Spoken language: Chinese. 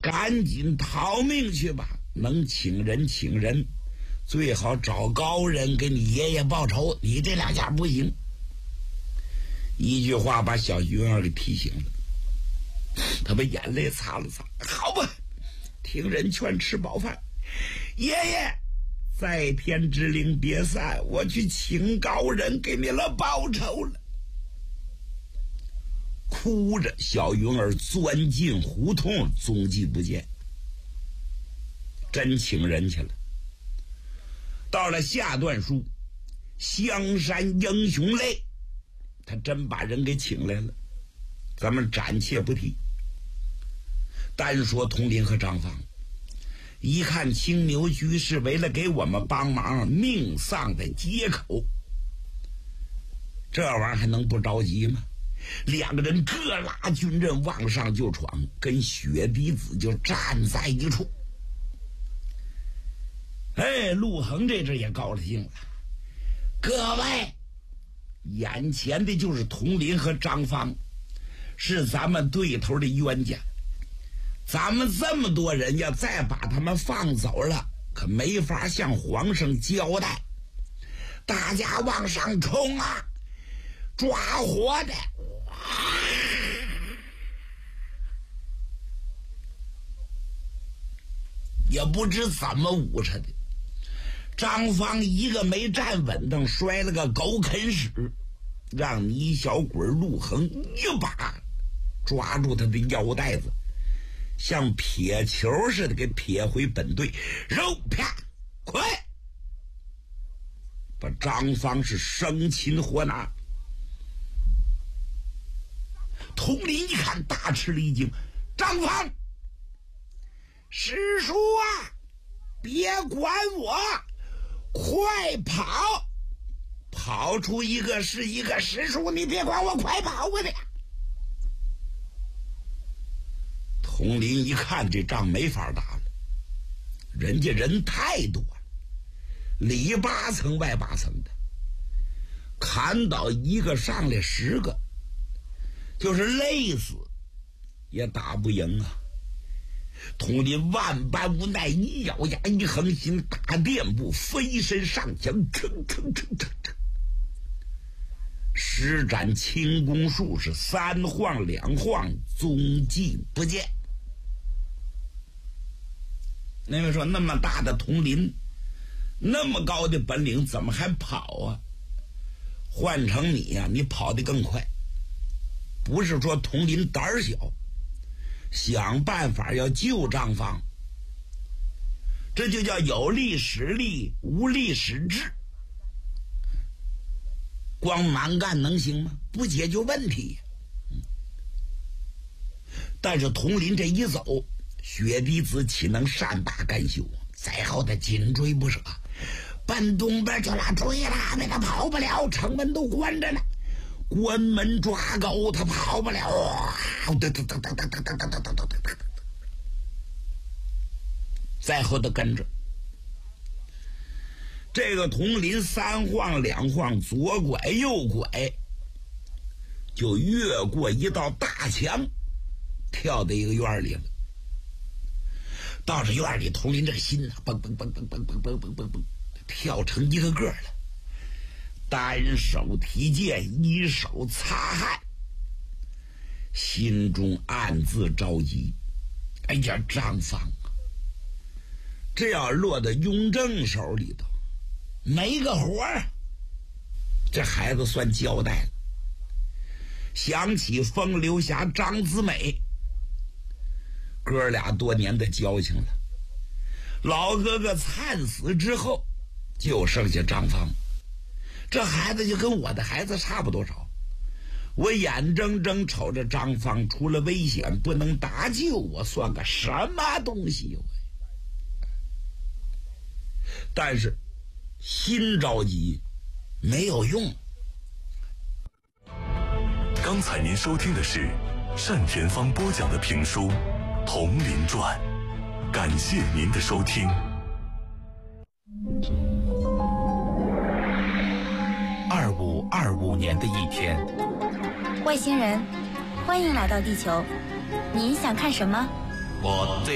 赶紧逃命去吧，能请人请人，最好找高人给你爷爷报仇，你这两下不行。一句话把小鱼儿给提醒了，他把眼泪擦了擦。好吧，听人劝，吃饱饭。爷爷，在天之灵别散，我去请高人给你了报仇了。哭着，小云儿钻进胡同，踪迹不见。真请人去了。到了下段书，香山英雄泪，他真把人给请来了，咱们暂且不提。单说佟林和张芳，一看青牛居士为了给我们帮忙，命丧在街口，这玩意儿还能不着急吗？两个人各拉军刃往上就闯，跟雪滴子就站在一处。陆恒这阵也高了兴了，各位，眼前的就是佟林和张芳，是咱们对头的冤家，咱们这么多人要再把他们放走了，可没法向皇上交代。大家往上冲啊，抓活的！也不知怎么捂着的，张芳一个没站稳当，摔了个狗啃屎，让泥小鬼陆恒一把抓住他的腰带子，像撇球似的给撇回本队。肉啪，快！把张芳是生擒活拿。佟林一看大吃了一惊，张芳，师叔啊，别管我，快跑！跑出一个是一个，师叔你别管我，快跑过去！佟林一看这仗没法打了，人家人太多了，里八层外八层的，砍倒一个上来10个，就是累死也打不赢啊！佟林万般无奈，一咬牙一横心，打垫步飞身上墙，吭吭吭吭吭，施展轻功术是3晃2晃，踪迹不见。那位说，那么大的佟林，那么高的本领，怎么还跑啊？换成你呀，你跑得更快。不是说佟林胆儿小，想办法要救张芳，这就叫有力使力，无力使智。光蛮干能行吗？不解决问题。但是佟林这一走，雪滴子岂能善罢甘休？再后他紧追不舍，奔东边去了，追了，那他跑不了，城门都关着呢。关门抓狗，他跑不了，在后头跟着。这个佟林3晃2晃，左拐右拐，就越过一道大墙，跳到一个院里了。到这院里，佟林这个心啊，蹦蹦蹦蹦蹦蹦蹦蹦蹦蹦，跳成一个个了。单手提剑，一手擦汗，心中暗自着急。哎呀，张芳啊，这要落到雍正手里头，没个活儿，这孩子算交代了。想起风流侠张子美，哥俩多年的交情了。老哥哥惨死之后，就剩下张芳。这孩子就跟我的孩子差不多少，我眼睁睁瞅着张芳出了危险，不能搭救，我算个什么东西哟？但是心着急没有用。 刚才您收听的是单田芳播讲的评书《佟林传》，感谢您的收听。 2525年的一天， 外星人，欢迎来到地球，你想看什么？ 我最